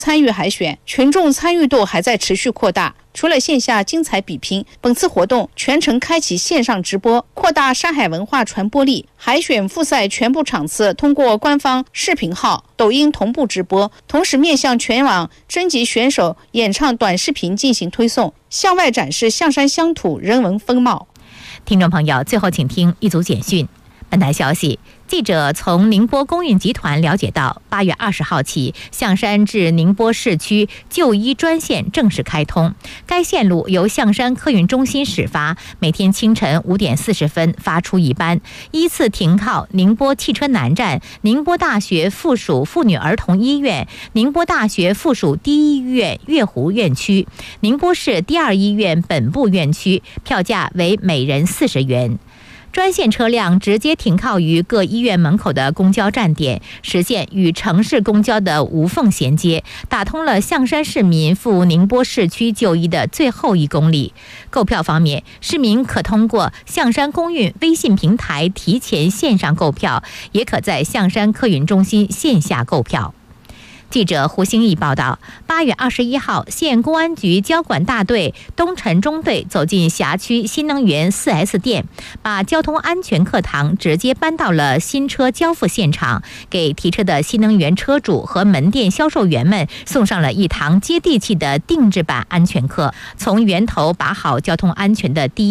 参与海选，群众参与度还在持续扩大。除了线下精彩比拼，本次活动全程开启线上直播，扩大山海文化传播力。海选复赛全部场次通过官方视频号、抖音同步直播，同时面向全网征集选手演唱短视频进行推送，向外展示象山乡土人文风貌。 听众朋友，最后请听一组简讯。本台消息，记者从宁波公运集团了解到，8月20号起，象山至宁波市区就医专线正式开通。该线路由象山客运中心始发，每天清晨5点40分发出一班，依次停靠宁波汽车南站、宁波大学附属妇女儿童医院、宁波大学附属第一医院月湖院区、宁波市第二医院本部院区，票价为每人40元。专线车辆直接停靠于各医院门口的公交站点，实现与城市公交的无缝衔接，打通了象山市民赴宁波市区就医的最后1公里。购票方面，市民可通过象山公运微信平台提前线上购票，也可在象山客运中心线下购票。记者胡兴义报道，8月21号，县公安局交管大队东城中队走进辖区新能源 4S 店，把交通安全课堂直接搬到了新车交付现场，给提车的新能源车主和门店销售员们送上了一堂接地气的定制版安全课，从源头把好交通安全的第一